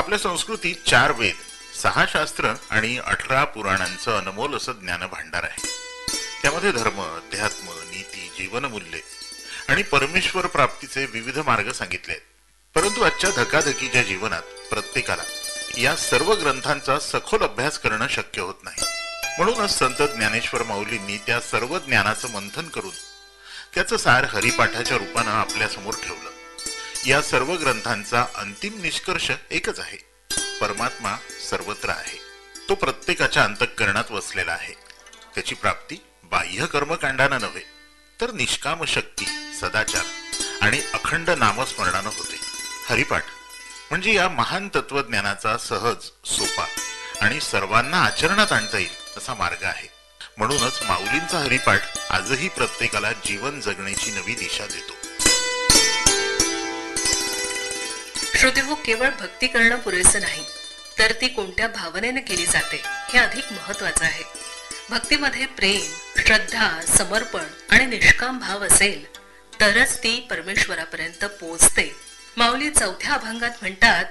आपल्या संस्कृतीत 4 वेद, 6 शास्त्र आणि 18 पुराणांचं अनमोल असं ज्ञान भांडार आहे. त्यामध्ये धर्म, अध्यात्म, नीती, जीवनमूल्ये आणि परमेश्वर प्राप्तीचे विविध मार्ग सांगितले आहेत. परंतु आजच्या धकाधकीच्या जीवनात प्रत्येकाला या सर्व ग्रंथांचा सखोल अभ्यास करणं शक्य होत नाही. म्हणूनच संत ज्ञानेश्वर माऊलींनी त्या सर्व ज्ञानाचं मंथन करून त्याचं सार हरिपाठाच्या रूपानं आपल्या समोर ठेवलं. या सर्व ग्रंथांचा अंतिम निष्कर्ष एकच आहे: परमात्मा सर्वत्र आहे. तो प्रत्येकाच्या अंतःकरणात वसलेला आहे. त्याची प्राप्ती बाह्य कर्मकांडानं नव्हे तर निष्काम शक्ती, सदाचार आणि अखंड नामस्मरणानं होते. हरिपाठ म्हणजे या महान तत्वज्ञानाचा सहज, सोपा आणि सर्वांना आचरणात आणता येईल असा मार्ग आहे. म्हणूनच माऊलींचा हरिपाठ आजही प्रत्येकाला जीवन जगण्याची नवी दिशा देतो. श्रोतेहो, केवळ भक्ती करणं पुरेसं नाही, तर ती कोणत्या भावनेने केली जाते हे अधिक महत्वाचं आहे. भक्तीमध्ये प्रेम, श्रद्धा, समर्पण आणि निष्काम भाव असेल तरच ती परमेश्वरापर्यंत पोहोचते. माऊली 4थ्या अभंगात म्हणतात,